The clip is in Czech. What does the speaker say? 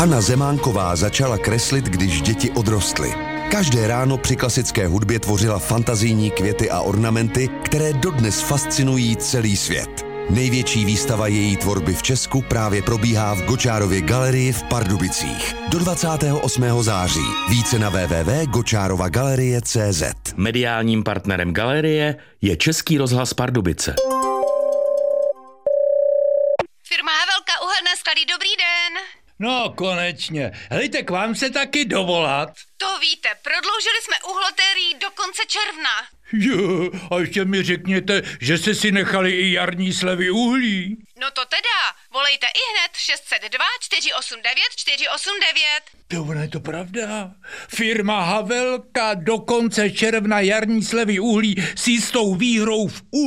Anna Zemánková začala kreslit, když děti odrostly. Každé ráno při klasické hudbě tvořila fantazijní květy a ornamenty, které dodnes fascinují celý svět. Největší výstava její tvorby v Česku právě probíhá v Gočárově galerii v Pardubicích. Do 28. září. Více na www.gočarovagalerie.cz. Mediálním partnerem galerie je Český rozhlas Pardubice. Firma Havelka Uhelné sklady, dobrý den. No, konečně. Helejte, k vám se taky dovolat. To víte, prodloužili jsme uhlotérii do konce června. Jo, a ještě mi řekněte, že jste si nechali i jarní slevy uhlí. No to teda, volejte ihned 602 489 489. To ono je to pravda. Firma Havelka do konce června jarní slevy uhlí s jistou výhrou v